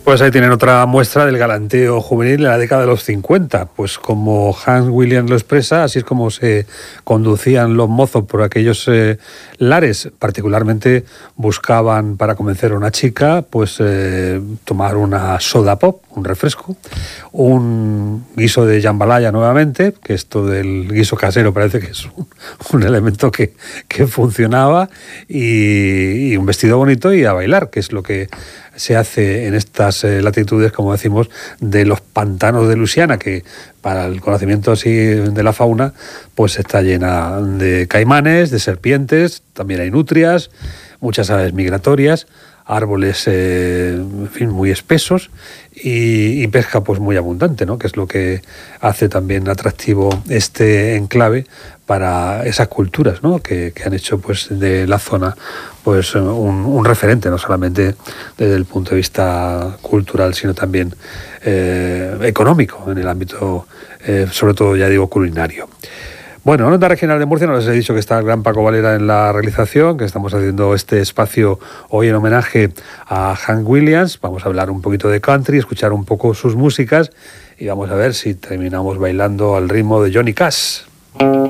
Pues ahí tienen otra muestra del galanteo juvenil en la década de los 50. Pues como Hans Williams lo expresa, así es como se conducían los mozos por aquellos lares. Particularmente buscaban, para convencer a una chica, pues tomar una soda pop, un refresco, un guiso de jambalaya nuevamente, que esto del guiso casero parece que es un elemento que funcionaba, y un vestido bonito y a bailar, que es lo que se hace en estas latitudes, como decimos, de los pantanos de Luisiana, que para el conocimiento así de la fauna, pues está llena de caimanes, de serpientes, también hay nutrias, muchas aves migratorias, árboles, en fin, muy espesos, y pesca pues muy abundante, ¿no? Que es lo que hace también atractivo este enclave para esas culturas, ¿no? que han hecho pues de la zona pues un referente, no solamente desde el punto de vista cultural, sino también económico, en el ámbito, sobre todo, ya digo, culinario. Bueno, en Onda Regional de Murcia, no les he dicho que está el gran Paco Valera en la realización, que estamos haciendo este espacio hoy en homenaje a Hank Williams. Vamos a hablar un poquito de country, escuchar un poco sus músicas y vamos a ver si terminamos bailando al ritmo de Johnny Cash.